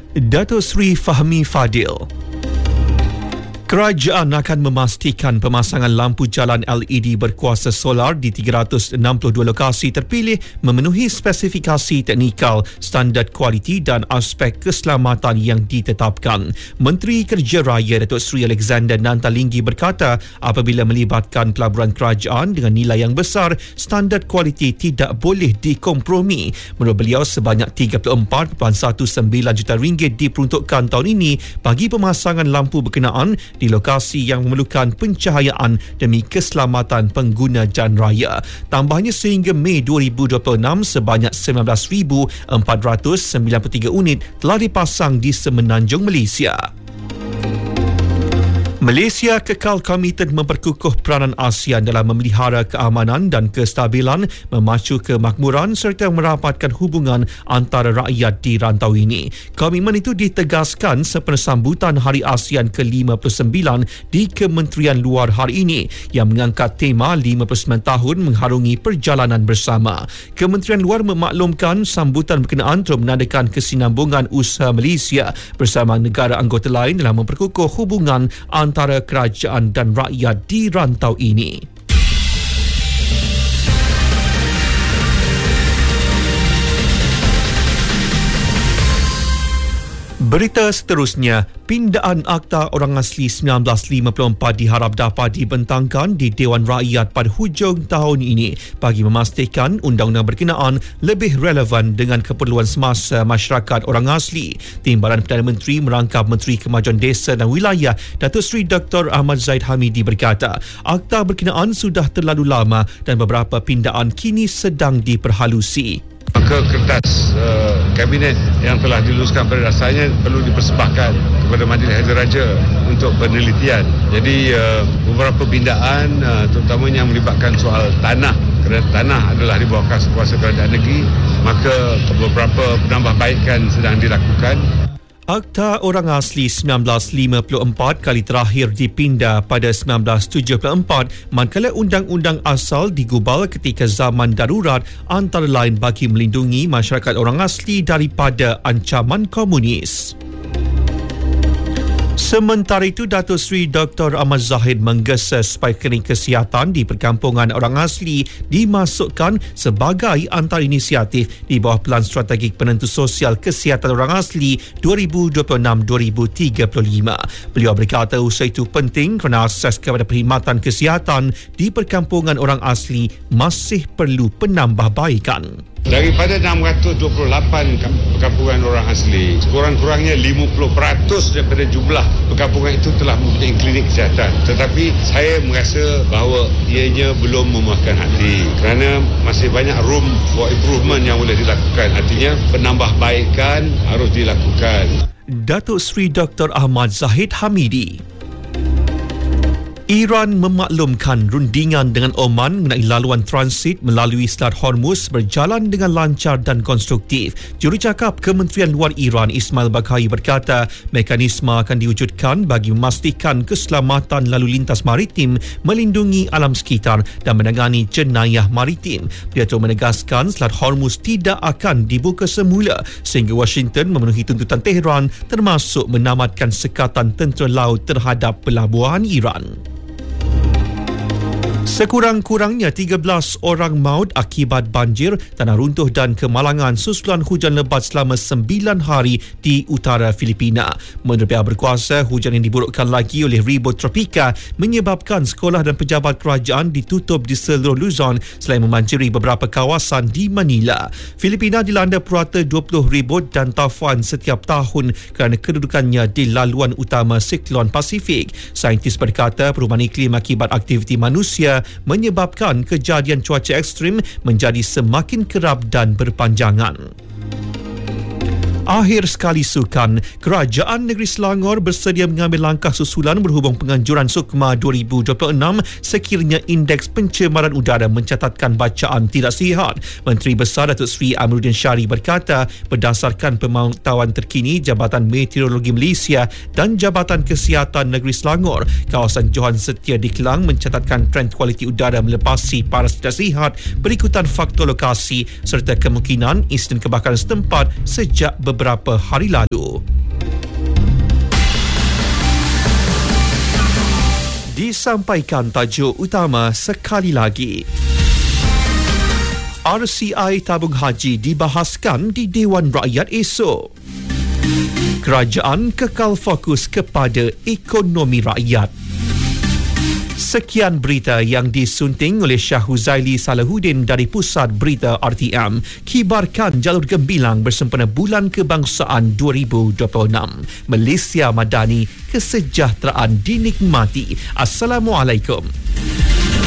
Datuk Seri Fahmi Fadil. Kerajaan akan memastikan pemasangan lampu jalan LED berkuasa solar di 362 lokasi terpilih memenuhi spesifikasi teknikal, standard kualiti dan aspek keselamatan yang ditetapkan. Menteri Kerja Raya Datuk Seri Alexander Nantalinggi berkata apabila melibatkan pelaburan kerajaan dengan nilai yang besar, standard kualiti tidak boleh dikompromi. Menurut beliau, sebanyak 34.19 juta ringgit diperuntukkan tahun ini bagi pemasangan lampu berkenaan di lokasi yang memerlukan pencahayaan demi keselamatan pengguna jalan raya. Tambahnya, sehingga Mei 2026, sebanyak 19,493 unit telah dipasang di Semenanjung Malaysia. Malaysia kekal komited memperkukuh peranan ASEAN dalam memelihara keamanan dan kestabilan, memacu kemakmuran serta merapatkan hubungan antara rakyat di rantau ini. Komitmen itu ditegaskan sempena sambutan Hari ASEAN ke-59 di Kementerian Luar hari ini yang mengangkat tema 59 tahun mengharungi perjalanan bersama. Kementerian Luar memaklumkan sambutan berkenaan turut menandakan kesinambungan usaha Malaysia bersama negara anggota lain dalam memperkukuh hubungan antara kerajaan dan rakyat di rantau ini. Berita seterusnya, pindaan Akta Orang Asli 1954 diharap dapat dibentangkan di Dewan Rakyat pada hujung tahun ini bagi memastikan undang-undang berkenaan lebih relevan dengan keperluan semasa masyarakat orang asli. Timbalan Perdana Menteri merangkap Menteri Kemajuan Desa dan Wilayah Datuk Seri Dr. Ahmad Zahid Hamidi berkata, akta berkenaan sudah terlalu lama dan beberapa pindaan kini sedang diperhalusi. Maka kertas kabinet yang telah diluluskan pada dasarnya perlu dipersembahkan kepada Majlis Hakim Raja untuk penelitian. Jadi beberapa pindaan terutamanya yang melibatkan soal tanah, kerana tanah adalah di bawah kuasa kerajaan negeri, maka beberapa penambahbaikan sedang dilakukan. Akta Orang Asli 1954 kali terakhir dipinda pada 1974 manakala undang-undang asal digubal ketika zaman darurat antara lain bagi melindungi masyarakat orang asli daripada ancaman komunis. Sementara itu, Datuk Seri Dr. Ahmad Zahid menggesa supaya klinik kesihatan di perkampungan orang asli dimasukkan sebagai antara inisiatif di bawah Pelan Strategik Penentu Sosial Kesihatan Orang Asli 2026-2035. Beliau berkata usaha itu penting kerana akses kepada perkhidmatan kesihatan di perkampungan orang asli masih perlu penambahbaikan. Daripada 628 perkampungan orang asli, sekurang-kurangnya 50% daripada jumlah perkampungan itu telah mempunyai klinik kesihatan. Tetapi saya merasa bahawa ianya belum memuaskan hati kerana masih banyak room for improvement yang boleh dilakukan. Artinya penambahbaikan harus dilakukan. Datuk Seri Dr. Ahmad Zahid Hamidi. Iran memaklumkan rundingan dengan Oman mengenai laluan transit melalui Selat Hormuz berjalan dengan lancar dan konstruktif. Jurucakap Kementerian Luar Iran Ismail Baghai berkata mekanisme akan diwujudkan bagi memastikan keselamatan lalu lintas maritim, melindungi alam sekitar dan menangani jenayah maritim. Dia turut menegaskan Selat Hormuz tidak akan dibuka semula sehingga Washington memenuhi tuntutan Tehran termasuk menamatkan sekatan tentera laut terhadap pelabuhan Iran. Sekurang-kurangnya 13 orang maut akibat banjir, tanah runtuh dan kemalangan susulan hujan lebat selama 9 hari di utara Filipina. Menurut pihak berkuasa, hujan yang diburukkan lagi oleh ribut tropika menyebabkan sekolah dan pejabat kerajaan ditutup di seluruh Luzon selain membanjiri beberapa kawasan di Manila. Filipina dilanda purata 20 ribut dan taufan setiap tahun kerana kedudukannya di laluan utama siklon Pasifik. Saintis berkata perubahan iklim akibat aktiviti manusia menyebabkan kejadian cuaca ekstrim menjadi semakin kerap dan berpanjangan. Akhir sekali sukan, Kerajaan Negeri Selangor bersedia mengambil langkah susulan berhubung penganjuran SUKMA 2026 sekiranya indeks pencemaran udara mencatatkan bacaan tidak sihat. Menteri Besar Datuk Seri Amiruddin Syari berkata berdasarkan pemantauan terkini Jabatan Meteorologi Malaysia dan Jabatan Kesihatan Negeri Selangor, kawasan Johan Setia di Kelang mencatatkan trend kualiti udara melepasi paras tidak sihat berikutan faktor lokasi serta kemungkinan insiden kebakaran setempat sejak beberapa hari lalu. Disampaikan tajuk utama sekali lagi. RCI tabung haji dibahaskan di Dewan Rakyat esok. Kerajaan kekal fokus kepada ekonomi rakyat. Sekian berita yang disunting oleh Syah Huzaili Salahuddin dari Pusat Berita RTM. Kibarkan jalur gembilang bersempena Bulan Kebangsaan 2026. Malaysia Madani, kesejahteraan dinikmati. Assalamualaikum.